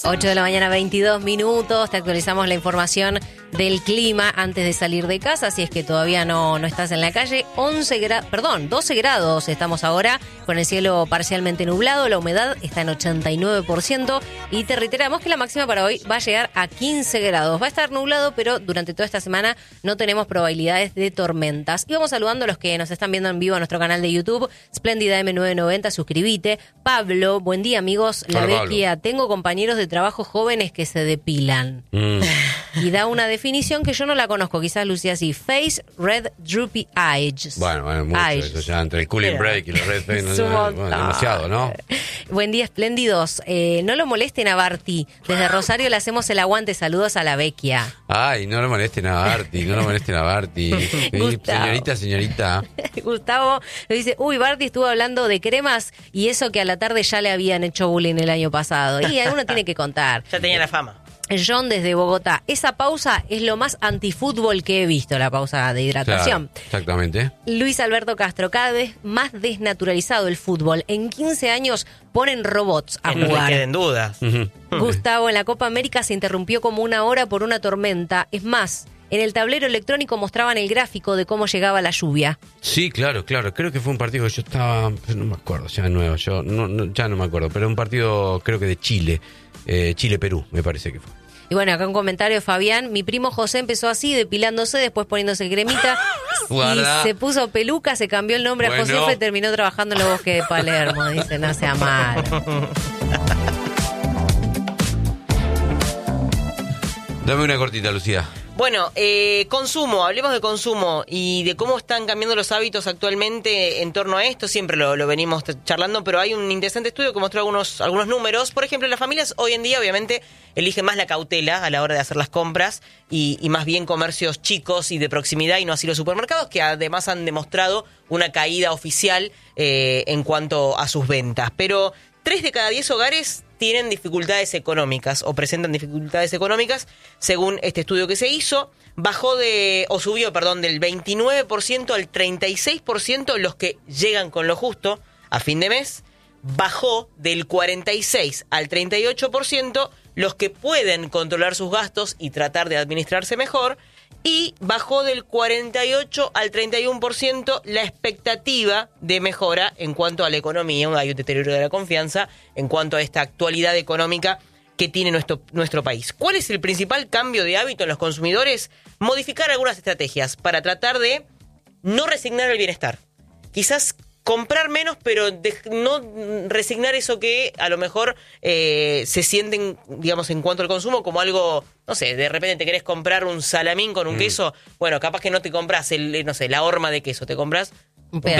8 de la mañana, 22 minutos. Te actualizamos la información del clima antes de salir de casa. Si es que todavía no estás en la calle. 12 grados estamos ahora con el cielo parcialmente nublado. La humedad está en 89%. Y te reiteramos que la máxima para hoy va a llegar a 15 grados. Va a estar nublado, pero durante toda esta semana no tenemos probabilidades de tormentas. Y vamos saludando a los que nos están viendo en vivo en nuestro canal de YouTube. Splendida M990, suscríbete. Pablo, buen día, amigos. La Vecchia, tengo compañeros de trabajo jóvenes que se depilan. Y da una definición que yo no la conozco, quizás Lucía sí. Face Red Droopy Eyes. Bueno, mucho eso ya entre el cooling break y los red face, demasiado, ¿no? Buen día, espléndidos. No lo molesten a Barty. Desde Rosario le hacemos el aguante. Saludos a la Vecchia. Ay, no lo molesten a Barty, no lo molesten a Barty. Señorita. Gustavo le dice, Barty estuvo hablando de cremas y eso que a la tarde ya le habían hecho bullying el año pasado. Y alguno tiene que contar. Ya tenía la fama. John desde Bogotá. Esa pausa es lo más antifútbol que he visto, la pausa de hidratación. Claro, exactamente. Luis Alberto Castro, cada vez más desnaturalizado el fútbol. En 15 años ponen robots a jugar. No queden dudas. Gustavo, en la Copa América se interrumpió como 1 hora por una tormenta. Es más, en el tablero electrónico mostraban el gráfico de cómo llegaba la lluvia. Sí, claro. Creo que fue un partido que yo estaba, no me acuerdo, ya nuevo, ya no me acuerdo, pero un partido creo que de Chile, Chile-Perú, me parece que fue. Y bueno, acá un comentario de Fabián. Mi primo José empezó así, depilándose, después poniéndose cremita. Y se puso peluca, se cambió el nombre a Josefa y terminó trabajando en el bosque de Palermo. Dice, no sea mal. Dame una cortita, Lucía. Bueno, consumo, hablemos de consumo y de cómo están cambiando los hábitos actualmente en torno a esto. Siempre lo venimos charlando, pero hay un interesante estudio que mostró algunos números. Por ejemplo, las familias hoy en día obviamente eligen más la cautela a la hora de hacer las compras y más bien comercios chicos y de proximidad y no así los supermercados, que además han demostrado una caída oficial en cuanto a sus ventas. Pero 3 de cada 10 hogares tienen dificultades económicas o presentan dificultades económicas, según este estudio que se hizo. Subió del 29% al 36% los que llegan con lo justo a fin de mes. Bajó del 46% al 38% los que pueden controlar sus gastos y tratar de administrarse mejor. Y bajó del 48% al 31% la expectativa de mejora en cuanto a la economía. Hay un deterioro de la confianza en cuanto a esta actualidad económica que tiene nuestro país. ¿Cuál es el principal cambio de hábito en los consumidores? Modificar algunas estrategias para tratar de no resignar el bienestar. Quizás comprar menos, pero no resignar eso que a lo mejor se sienten, digamos, en cuanto al consumo como algo, no sé, de repente te querés comprar un salamín con un queso, bueno, capaz que no te compras la horma de queso, te compras un